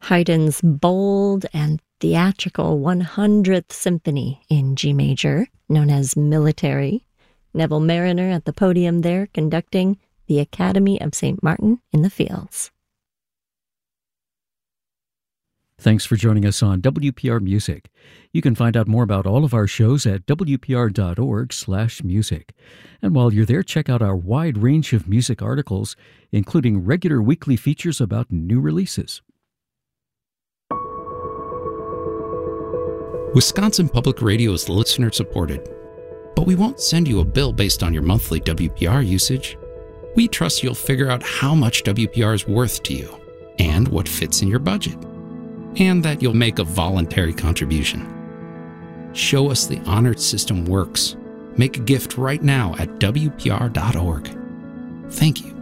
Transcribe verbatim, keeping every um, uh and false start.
Haydn's bold and theatrical one hundredth Symphony in G major, known as Military. Neville Marriner at the podium there conducting the Academy of Saint Martin in the Fields. Thanks for joining us on W P R Music. You can find out more about all of our shows at w p r dot org slash music. And while you're there, check out our wide range of music articles, including regular weekly features about new releases. Wisconsin Public Radio is listener-supported, but we won't send you a bill based on your monthly W P R usage. We trust you'll figure out how much W P R is worth to you and what fits in your budget, and that you'll make a voluntary contribution. Show us the honored system works. Make a gift right now at w p r dot org. Thank you.